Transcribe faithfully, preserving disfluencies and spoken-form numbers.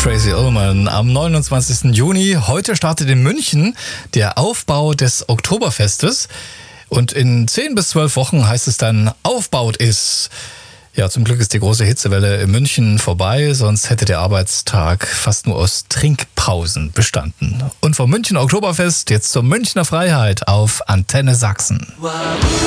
Tracey Ullman am neunundzwanzigsten Juni. Heute startet in München der Aufbau des Oktoberfestes. Und in zehn bis zwölf Wochen heißt es dann Aufbaut ist. Ja, zum Glück ist die große Hitzewelle in München vorbei, sonst hätte der Arbeitstag fast nur aus Trinkpausen bestanden. Und vom München Oktoberfest jetzt zur Münchner Freiheit auf Antenne Sachsen.